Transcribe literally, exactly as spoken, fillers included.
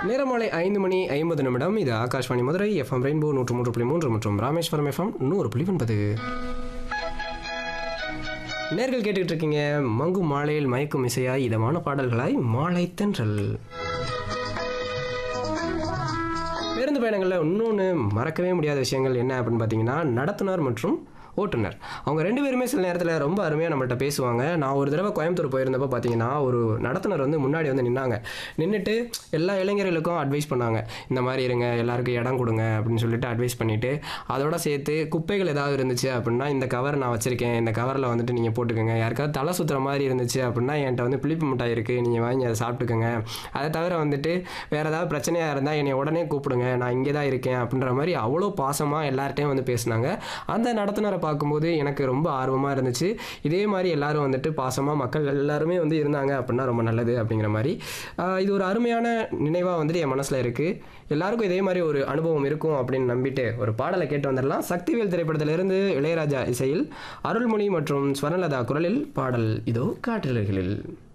நேரமாலை ஐந்து மணி ஐம்பது நிமிடம். இது ஆகாஷ்வாணி மதுரை எஃப்எம் ரெயின்போ நூற்று மூன்று புள்ளி மூன்று மற்றும் ராமேஸ்வரம் எஃப்எம் நூறு புள்ளி ஒன்பது. நேர்கள் கேட்டுக்கிட்டு இருக்கீங்க மங்கு மாலையில் மயக்கும் இசையாய் இதமான பாடல்களாய் மாலை தென்றல். பேருந்து பயணங்களில் இன்னொன்று மறக்கவே முடியாத விஷயங்கள் என்ன அப்படின்னு பார்த்தீங்கன்னா, நடத்துனர் மற்றும் ஓட்டுநர். அவங்க ரெண்டு பேருமே சில நேரத்தில் ரொம்ப அருமையாக நம்மள்ட்ட பேசுவாங்க. நான் ஒரு தடவை கோயம்புத்தூர் போயிருந்தப்போ பார்த்தீங்கன்னா, ஒரு நடத்துனர் வந்து முன்னாடி வந்து நின்னாங்க. நின்றுட்டு எல்லா இளைஞர்களுக்கும் அட்வைஸ் பண்ணாங்க. இந்த மாதிரி இருங்க, எல்லாருக்கும் இடம் கொடுங்க அப்படின்னு சொல்லிட்டு அட்வைஸ் பண்ணிவிட்டு, அதோட சேர்த்து குப்பைகள் ஏதாவது இருந்துச்சு அப்படின்னா, இந்த கவர் நான் வச்சுருக்கேன், இந்த கவரில் வந்துட்டு நீங்கள் போட்டுக்கோங்க. யாருக்காவது தலை சுற்றுற மாதிரி இருந்துச்சு அப்படின்னா, என்கிட்ட வந்து புளிப்பு மிட்டாய் இருக்குது, நீங்கள் வாங்கி அதை சாப்பிட்டுக்கோங்க. அதை தவிர வந்துட்டு வேறு ஏதாவது பிரச்சனையாக இருந்தால் என்னை உடனே கூப்பிடுங்க, நான் இங்கே தான் இருக்கேன் அப்படின்ற மாதிரி அவ்வளோ பாசமாக எல்லார்ட்டையும் வந்து பேசினாங்க. அந்த நடத்துனரை பார்க்கும்போது எனக்கு ரொம்ப ஆர்வமாக இருந்துச்சு. இதே மாதிரி எல்லாரும் வந்துட்டு பாசமாக மக்கள் எல்லாருமே வந்து இருந்தாங்க அப்படின்னா ரொம்ப நல்லது அப்படிங்கிற மாதிரி. இது ஒரு அருமையான நினைவாக வந்துட்டு என் மனசில் இருக்குது. எல்லாருக்கும் இதே மாதிரி ஒரு அனுபவம் இருக்கும் அப்படின்னு நம்பிட்டு ஒரு பாடலை கேட்டு வந்துடலாம். சக்திவேல் திரைப்படத்திலிருந்து இளையராஜா இசையில் அருள்மொழி மற்றும் ஸ்வர்ணலதா குரலில் பாடல் இதோ காற்றலைகளில்.